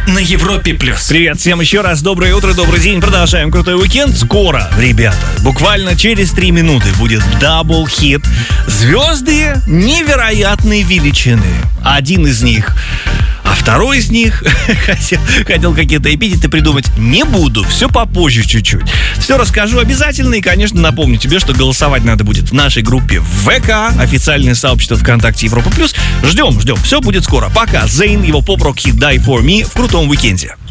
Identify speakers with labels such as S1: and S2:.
S1: на Европе+.
S2: Привет всем еще раз, доброе утро, добрый день. Продолжаем крутой уикенд. Скоро, ребята, буквально через 3 минуты будет дабл-хит. Звезды невероятной величины. Один из них, а второй из них хотел какие-то эпитеты придумать. Не буду, все попозже чуть-чуть. Все расскажу обязательно и, конечно, напомню тебе, что голосовать надо будет в нашей группе в ВК, официальное сообщество ВКонтакте Европа+. Ждем, все будет скоро. Пока. Зейн, его поп-рок хит Die For Me в крутом уикенде.